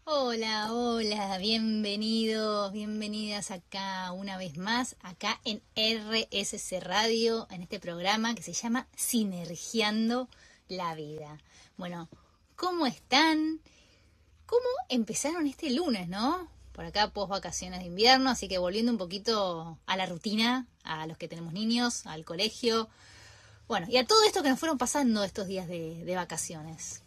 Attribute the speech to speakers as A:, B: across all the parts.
A: Hola, hola, bienvenidos, bienvenidas acá una vez más, acá en RSC Radio, en este programa que se llama Sinergiando la Vida. Bueno, ¿cómo están? ¿Cómo empezaron este lunes, no? Por acá post vacaciones de invierno, así que volviendo un poquito a la rutina, a los que tenemos niños, al colegio, bueno, y a todo esto que nos fueron pasando estos días de vacaciones.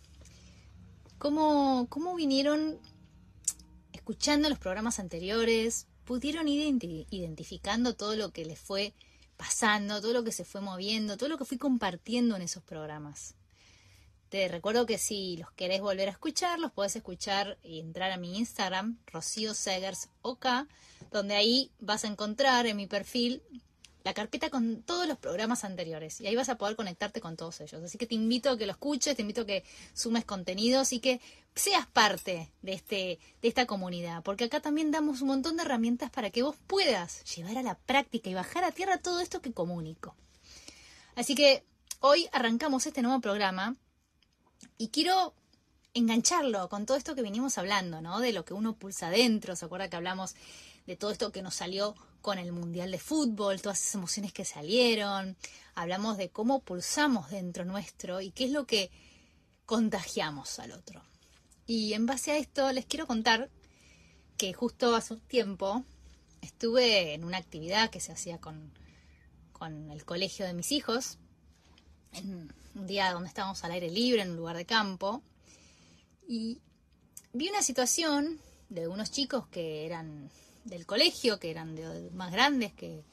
A: ¿Cómo vinieron escuchando los programas anteriores? ¿Pudieron ir identificando todo lo que les fue pasando, todo lo que se fue moviendo, todo lo que fui compartiendo en esos programas? Te recuerdo que si los querés volver a escuchar, los podés escuchar y entrar a mi Instagram, Rocío Segers OK, donde ahí vas a encontrar en mi perfil la carpeta con todos los programas anteriores y ahí vas a poder conectarte con todos ellos. Así que te invito a que lo escuches, te invito a que sumes contenidos y que seas parte de esta comunidad, porque acá también damos un montón de herramientas para que vos puedas llevar a la práctica y bajar a tierra todo esto que comunico. Así que hoy arrancamos este nuevo programa y quiero engancharlo con todo esto que venimos hablando, ¿no? De lo que uno pulsa adentro. ¿Se acuerda que hablamos de todo esto que nos salió con el Mundial de Fútbol, todas esas emociones que salieron? Hablamos de cómo pulsamos dentro nuestro y qué es lo que contagiamos al otro. Y en base a esto les quiero contar que justo hace un tiempo estuve en una actividad que se hacía con el colegio de mis hijos, en un día donde estábamos al aire libre, en un lugar de campo, y vi una situación de unos chicos que eran del colegio, que eran más grandes que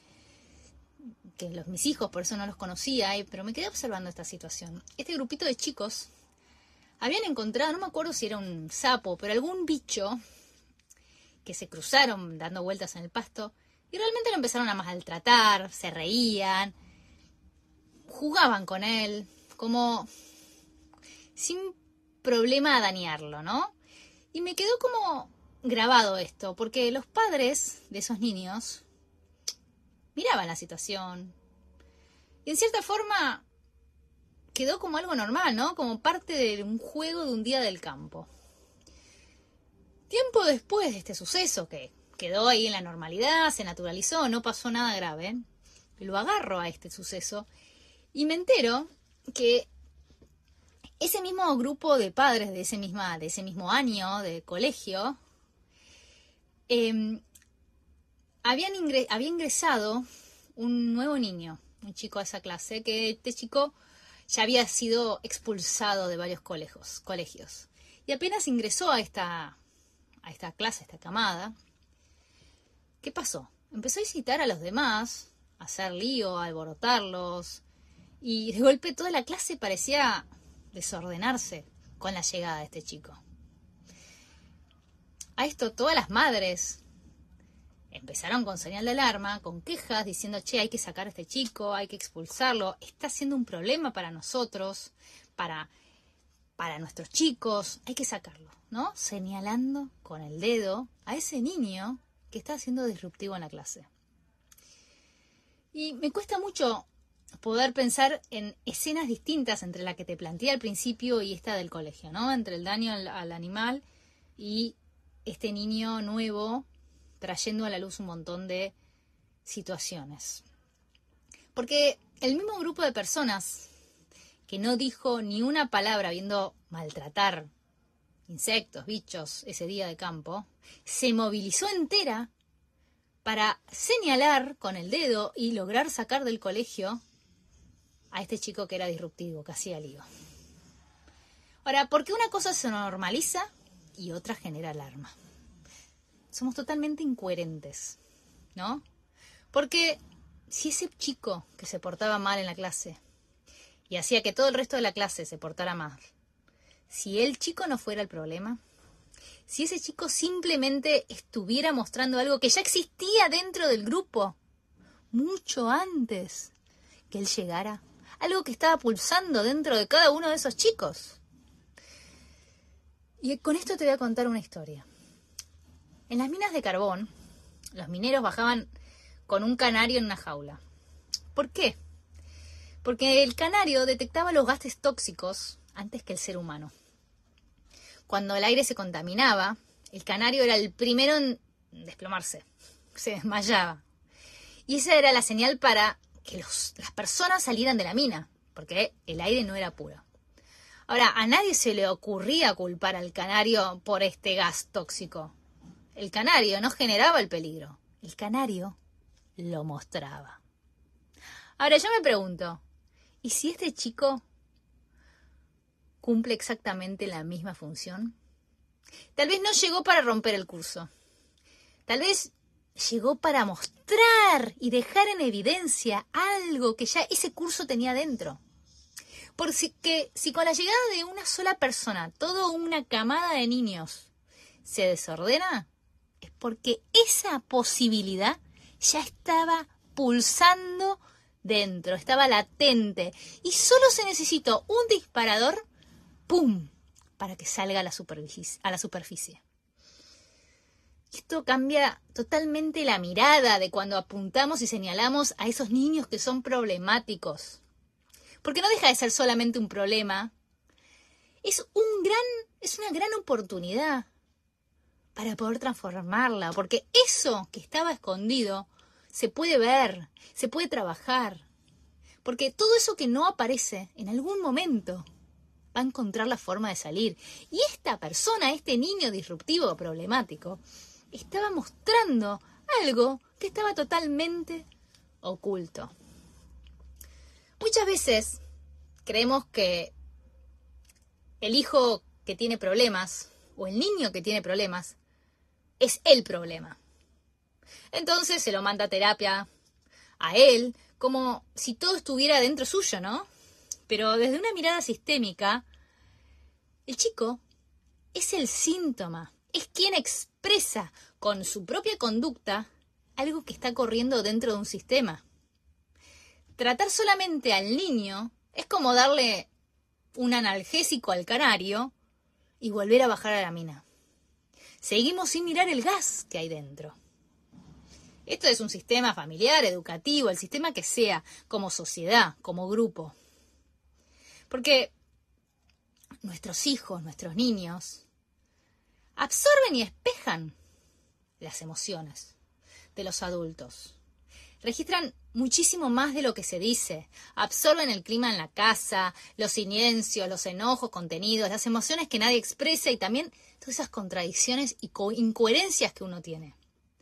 A: mis hijos, por eso no los conocía, pero me quedé observando esta situación. Este grupito de chicos habían encontrado, no me acuerdo si era un sapo, pero algún bicho que se cruzaron dando vueltas en el pasto y realmente lo empezaron a maltratar, se reían, jugaban con él, como sin problema a dañarlo, ¿no? Y me quedó como grabado esto, porque los padres de esos niños miraban la situación y en cierta forma quedó como algo normal, ¿no? Como parte de un juego de un día del campo. Tiempo después de este suceso, que quedó ahí en la normalidad, se naturalizó, no pasó nada grave, lo agarro a este suceso y me entero que ese mismo grupo de padres de ese mismo año de colegio había ingresado un nuevo niño, un chico a esa clase, que este chico ya había sido expulsado de varios colegios. Y apenas ingresó a esta clase, a esta camada, ¿qué pasó? Empezó a incitar a los demás, a hacer lío, a alborotarlos, y de golpe toda la clase parecía desordenarse con la llegada de este chico. A esto todas las madres empezaron con señal de alarma, con quejas, diciendo, che, hay que sacar a este chico, hay que expulsarlo, está siendo un problema para nosotros, para nuestros chicos, hay que sacarlo, ¿no? Señalando con el dedo a ese niño que está siendo disruptivo en la clase. Y me cuesta mucho poder pensar en escenas distintas entre la que te planteé al principio y esta del colegio, ¿no? Entre el daño al animal y este niño nuevo trayendo a la luz un montón de situaciones. Porque el mismo grupo de personas que no dijo ni una palabra viendo maltratar insectos, bichos, ese día de campo, se movilizó entera para señalar con el dedo y lograr sacar del colegio a este chico que era disruptivo, que hacía lío. Ahora, ¿por qué una cosa se normaliza y otra genera alarma? Somos totalmente incoherentes, ¿no? Porque si ese chico que se portaba mal en la clase y hacía que todo el resto de la clase se portara mal, si el chico no fuera el problema, si ese chico simplemente estuviera mostrando algo que ya existía dentro del grupo, mucho antes que él llegara, algo que estaba pulsando dentro de cada uno de esos chicos. Y con esto te voy a contar una historia. En las minas de carbón, los mineros bajaban con un canario en una jaula. ¿Por qué? Porque el canario detectaba los gases tóxicos antes que el ser humano. Cuando el aire se contaminaba, El canario era el primero en desplomarse, se desmayaba. Y esa era la señal para que las personas salieran de la mina, porque el aire no era puro. Ahora, a nadie se le ocurría culpar al canario por este gas tóxico. El canario no generaba el peligro, el canario lo mostraba. Ahora yo me pregunto, ¿y si este chico cumple exactamente la misma función? Tal vez no llegó para romper el curso. Tal vez llegó para mostrar y dejar en evidencia algo que ya ese curso tenía dentro. Porque si con la llegada de una sola persona, toda una camada de niños se desordena, es porque esa posibilidad ya estaba pulsando dentro, estaba latente. Y solo se necesitó un disparador, ¡pum!, para que salga a la superficie. Esto cambia totalmente la mirada de cuando apuntamos y señalamos a esos niños que son problemáticos. Porque no deja de ser solamente un problema. Es una gran oportunidad para poder transformarla. Porque eso que estaba escondido se puede ver, se puede trabajar. Porque todo eso que no aparece en algún momento va a encontrar la forma de salir. Y esta persona, este niño disruptivo problemático, estaba mostrando algo que estaba totalmente oculto. Muchas veces creemos que el hijo que tiene problemas o el niño que tiene problemas es el problema. Entonces se lo manda a terapia a él como si todo estuviera dentro suyo, ¿no? Pero desde una mirada sistémica, el chico es el síntoma, es quien expresa con su propia conducta algo que está corriendo dentro de un sistema. Tratar solamente al niño es como darle un analgésico al canario y volver a bajar a la mina. Seguimos sin mirar el gas que hay dentro. Esto es un sistema familiar, educativo, el sistema que sea, como sociedad, como grupo. Porque nuestros hijos, nuestros niños, absorben y espejan las emociones de los adultos. Registran muchísimo más de lo que se dice. Absorben el clima en la casa, los silencios, los enojos contenidos, las emociones que nadie expresa y también todas esas contradicciones y incoherencias que uno tiene.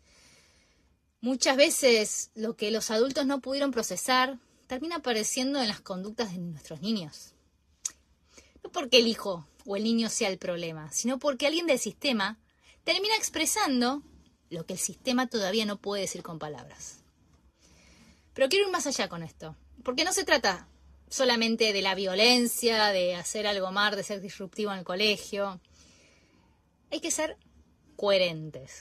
A: Muchas veces lo que los adultos no pudieron procesar termina apareciendo en las conductas de nuestros niños. No porque el hijo o el niño sea el problema, sino porque alguien del sistema termina expresando lo que el sistema todavía no puede decir con palabras. Pero quiero ir más allá con esto, porque no se trata solamente de la violencia, de hacer algo mal, de ser disruptivo en el colegio. Hay que ser coherentes.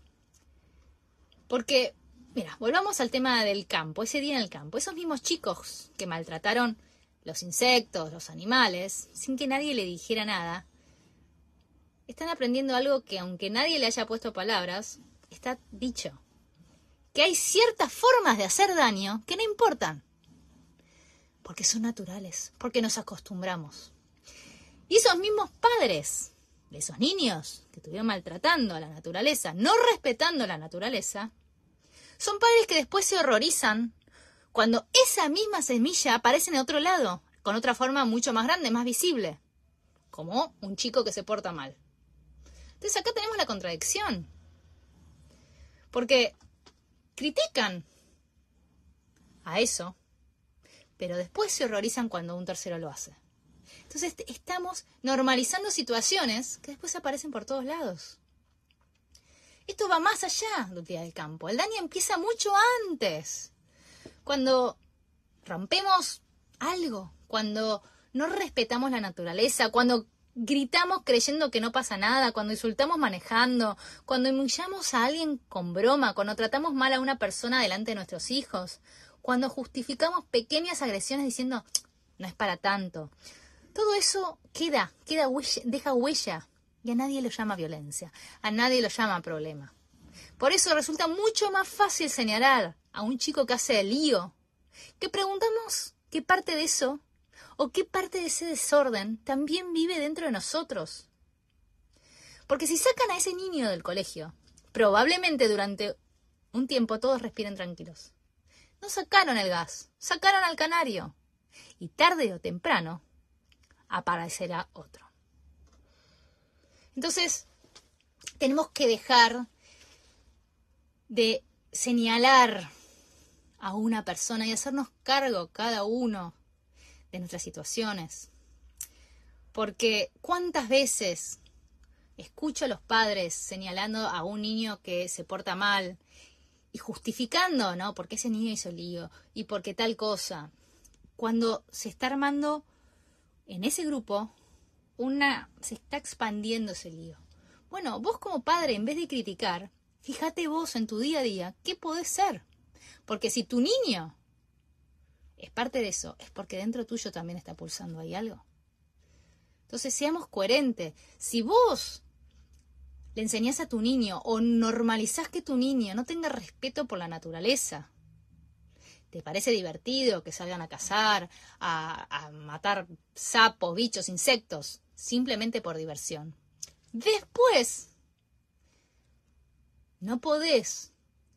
A: Porque, mira, volvamos al tema del campo, ese día en el campo. Esos mismos chicos que maltrataron los insectos, los animales, sin que nadie le dijera nada, están aprendiendo algo que aunque nadie le haya puesto palabras, está dicho. Que hay ciertas formas de hacer daño que no importan. Porque son naturales, porque nos acostumbramos. Y esos mismos padres de esos niños que estuvieron maltratando a la naturaleza, no respetando la naturaleza, son padres que después se horrorizan cuando esa misma semilla aparece en otro lado, con otra forma mucho más grande, más visible, como un chico que se porta mal. Entonces acá tenemos la contradicción, porque critican a eso, pero después se horrorizan cuando un tercero lo hace. Entonces estamos normalizando situaciones que después aparecen por todos lados. Esto va más allá del día del campo. El daño empieza mucho antes. Cuando rompemos algo, cuando no respetamos la naturaleza, cuando gritamos creyendo que no pasa nada, cuando insultamos manejando, cuando humillamos a alguien con broma, cuando tratamos mal a una persona delante de nuestros hijos, cuando justificamos pequeñas agresiones diciendo no es para tanto. Todo eso queda huella, deja huella. Y a nadie lo llama violencia, a nadie lo llama problema. Por eso resulta mucho más fácil señalar a un chico que hace el lío, que preguntamos qué parte de eso o qué parte de ese desorden también vive dentro de nosotros. Porque si sacan a ese niño del colegio, probablemente durante un tiempo todos respiren tranquilos. No sacaron el gas, sacaron al canario. Y tarde o temprano aparecerá otro. Entonces, tenemos que dejar de señalar a una persona y hacernos cargo cada uno de nuestras situaciones. Porque ¿cuántas veces escucho a los padres señalando a un niño que se porta mal y justificando, ¿no? Porque ese niño hizo lío y porque tal cosa, cuando se está armando en ese grupo, se está expandiendo ese lío. Bueno, vos como padre, en vez de criticar, fíjate vos en tu día a día, ¿qué podés ser? Porque si tu niño es parte de eso, es porque dentro tuyo también está pulsando ahí algo. Entonces, seamos coherentes. Si vos le enseñás a tu niño o normalizás que tu niño no tenga respeto por la naturaleza, ¿te parece divertido que salgan a cazar, a matar sapos, bichos, insectos, simplemente por diversión? Después, no podés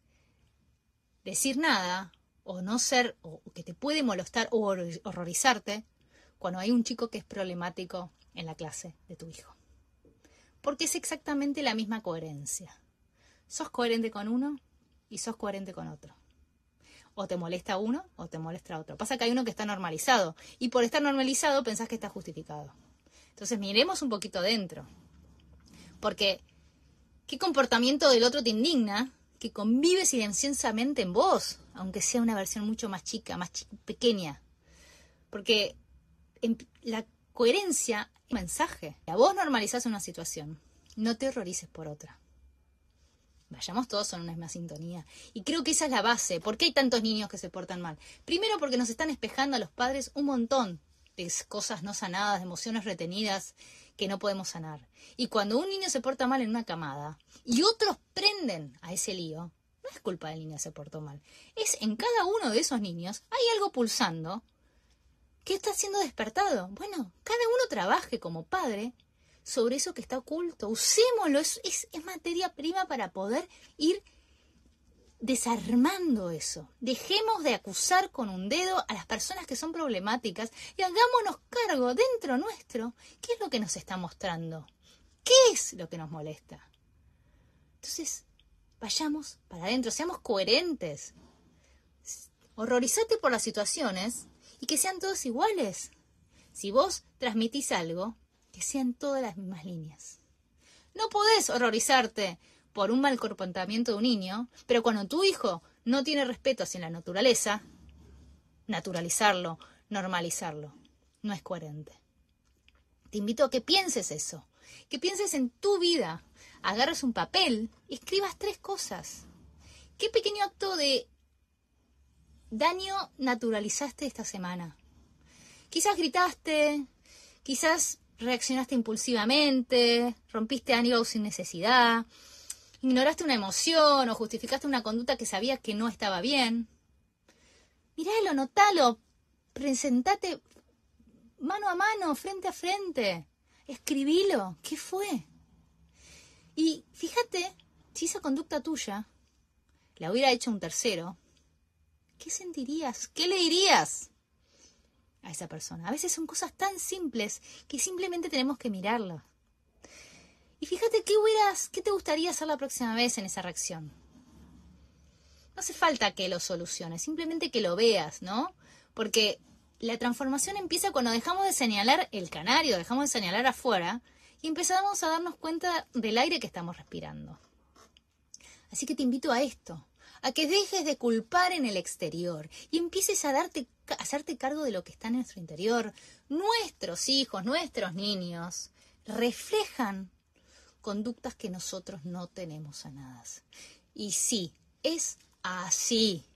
A: decir nada o no ser, o que te puede molestar o horrorizarte cuando hay un chico que es problemático en la clase de tu hijo. Porque es exactamente la misma coherencia. Sos coherente con uno y sos coherente con otro. O te molesta uno o te molesta otro. Pasa que hay uno que está normalizado y por estar normalizado pensás que está justificado. Entonces miremos un poquito dentro. Porque ¿qué comportamiento del otro te indigna? Que convive silenciosamente en vos, aunque sea una versión mucho más chica, pequeña. Porque la coherencia es un mensaje. A vos normalizás una situación, no te horrorices por otra. Vayamos todos en una misma sintonía. Y creo que esa es la base. ¿Por qué hay tantos niños que se portan mal? Primero porque nos están espejando a los padres un montón de cosas no sanadas, de emociones retenidas que no podemos sanar. Y cuando un niño se porta mal en una camada y otros prenden a ese lío, no es culpa del niño que se portó mal. Es en cada uno de esos niños hay algo pulsando que está siendo despertado. Bueno, cada uno trabaje como padre sobre eso que está oculto. Usémoslo, es materia prima para poder ir desarmando eso. Dejemos de acusar con un dedo a las personas que son problemáticas y hagámonos cargo dentro nuestro qué es lo que nos está mostrando, qué es lo que nos molesta. Entonces, vayamos para adentro, seamos coherentes. Horrorizate por las situaciones y que sean todos iguales. Si vos transmitís algo, que sean todas las mismas líneas. No podés horrorizarte por un mal comportamiento de un niño, pero cuando tu hijo no tiene respeto hacia la naturaleza, naturalizarlo, normalizarlo, no es coherente. Te invito a que pienses eso, que pienses en tu vida, agarres un papel y escribas 3 cosas. ¿Qué pequeño acto de daño naturalizaste esta semana? Quizás gritaste, quizás reaccionaste impulsivamente, rompiste algo sin necesidad, ignoraste una emoción o justificaste una conducta que sabías que no estaba bien. Míralo, notalo, presentate mano a mano, frente a frente, escribilo, ¿qué fue? Y fíjate, si esa conducta tuya la hubiera hecho un tercero, ¿qué sentirías? ¿Qué le dirías a esa persona? A veces son cosas tan simples que simplemente tenemos que mirarlas. Y fíjate qué te gustaría hacer la próxima vez en esa reacción. No hace falta que lo soluciones, simplemente que lo veas, ¿no? Porque la transformación empieza cuando dejamos de señalar el canario, dejamos de señalar afuera y empezamos a darnos cuenta del aire que estamos respirando. Así que te invito a esto, a que dejes de culpar en el exterior y empieces a hacerte cargo de lo que está en nuestro interior. Nuestros hijos, nuestros niños reflejan conductas que nosotros no tenemos sanadas. Y sí, es así.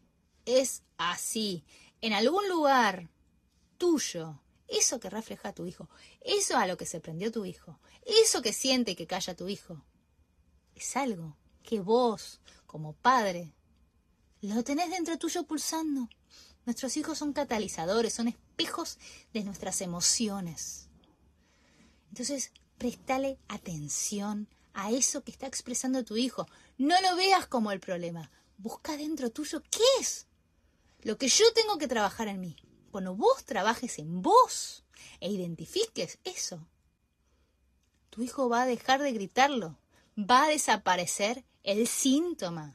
A: En algún lugar tuyo, eso que refleja tu hijo, eso a lo que se prendió tu hijo, eso que siente y que calla tu hijo, es algo que vos, como padre, lo tenés dentro tuyo pulsando. Nuestros hijos son catalizadores, son espejos de nuestras emociones. Entonces, préstale atención a eso que está expresando tu hijo. No lo veas como el problema. Busca dentro tuyo qué es lo que yo tengo que trabajar en mí. Cuando vos trabajes en vos e identifiques eso, tu hijo va a dejar de gritarlo. Va a desaparecer el síntoma.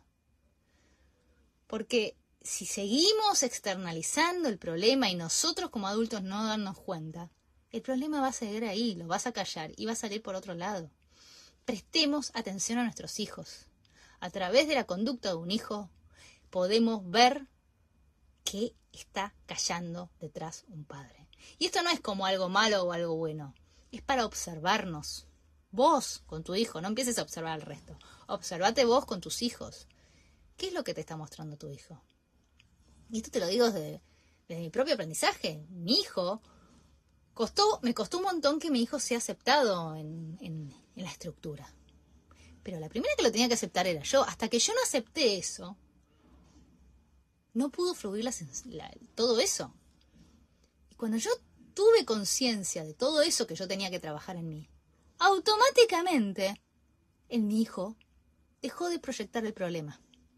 A: Porque si seguimos externalizando el problema y nosotros como adultos no darnos cuenta, el problema va a seguir ahí, lo vas a callar y va a salir por otro lado. Prestemos atención a nuestros hijos. A través de la conducta de un hijo podemos ver qué está callando detrás un padre. Y esto no es como algo malo o algo bueno, es para observarnos. Vos con tu hijo, no empieces a observar al resto. Observate vos con tus hijos. ¿Qué es lo que te está mostrando tu hijo? Y esto te lo digo desde mi propio aprendizaje. Mi hijo, me costó un montón que mi hijo sea aceptado en la estructura. Pero la primera que lo tenía que aceptar era yo. Hasta que yo no acepté eso, no pudo fluir todo eso. Y cuando yo tuve conciencia de todo eso que yo tenía que trabajar en mí, automáticamente en mi hijo dejó de proyectar el problema.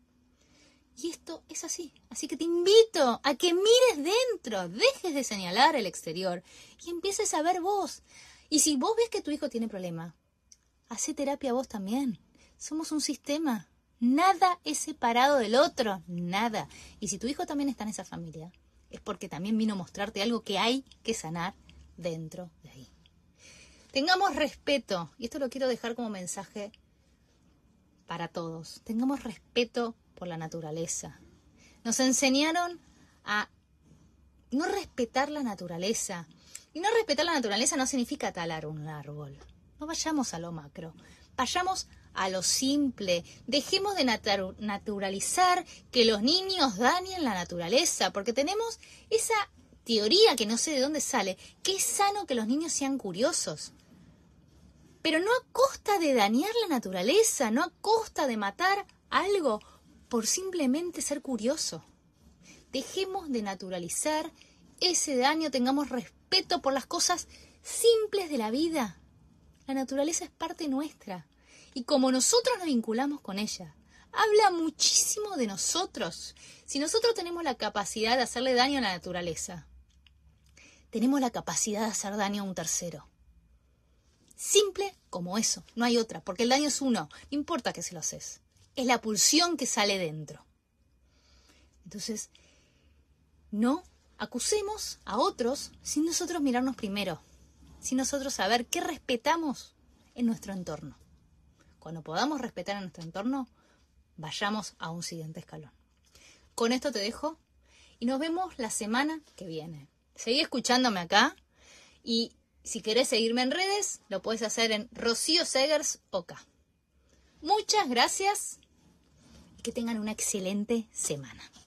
A: Y esto es así. Así que te invito a que mires dentro, dejes de señalar el exterior y empieces a ver vos. Y si vos ves que tu hijo tiene problema, hacé terapia vos también. Somos un sistema. Nada es separado del otro. Nada. Y si tu hijo también está en esa familia, es porque también vino a mostrarte algo que hay que sanar dentro de ahí. Tengamos respeto. Y esto lo quiero dejar como mensaje para todos. Tengamos respeto por la naturaleza. Nos enseñaron a no respetar la naturaleza. Y no respetar la naturaleza no significa talar un árbol. No vayamos a lo macro. Vayamos a lo simple. Dejemos de naturalizar que los niños dañen la naturaleza. Porque tenemos esa teoría que no sé de dónde sale, que es sano que los niños sean curiosos. Pero no a costa de dañar la naturaleza, no a costa de matar algo por simplemente ser curioso. Dejemos de naturalizar ese daño, tengamos respeto por las cosas simples de la vida. La naturaleza es parte nuestra y como nosotros nos vinculamos con ella, habla muchísimo de nosotros. Si nosotros tenemos la capacidad de hacerle daño a la naturaleza, tenemos la capacidad de hacer daño a un tercero. Simple como eso, no hay otra, porque el daño es uno, no importa que se lo haces. Es la pulsión que sale dentro. Entonces, no acusemos a otros sin nosotros mirarnos primero, sin nosotros saber qué respetamos en nuestro entorno. Cuando podamos respetar en nuestro entorno, vayamos a un siguiente escalón. Con esto te dejo y nos vemos la semana que viene. Seguí escuchándome acá y si querés seguirme en redes, lo puedes hacer en Rocío Segers OK. Muchas gracias y que tengan una excelente semana.